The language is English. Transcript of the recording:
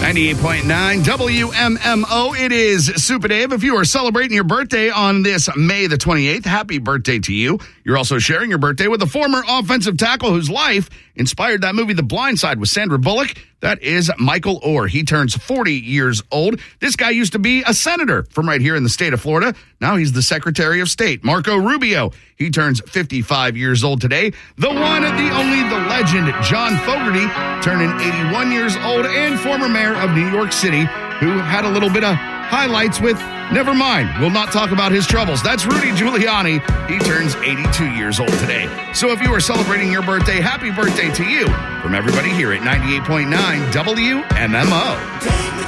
98.9 WMMO. It is Super Dave. If you are celebrating your birthday on this May the 28th, happy birthday to you. You're also sharing your birthday with a former offensive tackle whose life inspired that movie The Blind Side with Sandra Bullock. That is Michael Orr. He turns 40 years old. This guy used to be a senator from right here in the state of Florida. Now he's the Secretary of State. Marco Rubio. He turns 55 years old today. The one, the only, the legend, John Fogerty, turning 81 years old, and former mayor of New York City, who had a little bit of highlights with, never mind, we'll not talk about his troubles. That's Rudy Giuliani. He turns 82 years old today. So if you are celebrating your birthday, happy birthday to you from everybody here at 98.9 WMMO.